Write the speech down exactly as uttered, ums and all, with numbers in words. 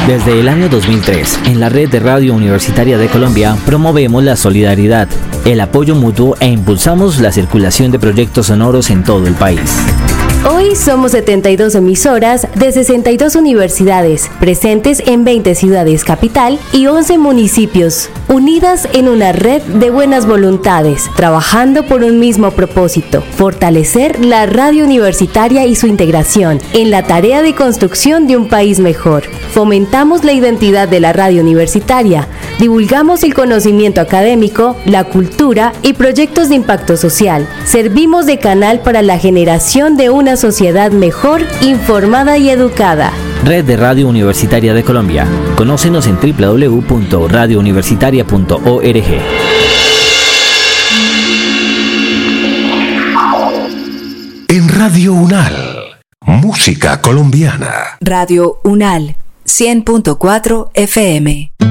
Desde el año dos mil tres, en la red de Radio Universitaria de Colombia, promovemos la solidaridad, el apoyo mutuo e impulsamos la circulación de proyectos sonoros en todo el país. Hoy somos setenta y dos emisoras de sesenta y dos universidades, presentes en veinte ciudades capital y once municipios, unidas en una red de buenas voluntades, trabajando por un mismo propósito: fortalecer la radio universitaria y su integración en la tarea de construcción de un país mejor. Fomentamos la identidad de la radio universitaria, divulgamos el conocimiento académico, la cultura y proyectos de impacto social. Servimos de canal para la generación de una sociedad mejor, informada y educada. Red de Radio Universitaria de Colombia. Conócenos en doble u doble u doble u punto radio universitaria punto org. En Radio UNAL, música colombiana. Radio UNAL, cien punto cuatro F M.